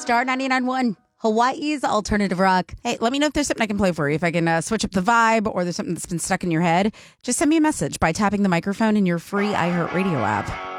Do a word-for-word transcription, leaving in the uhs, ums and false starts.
Star ninety-nine point one, Hawaii's alternative rock. Hey, let me know if there's something I can play for you. If I can uh, switch up the vibe or there's something that's been stuck in your head, just send me a message by tapping the microphone in your free iHeartRadio app.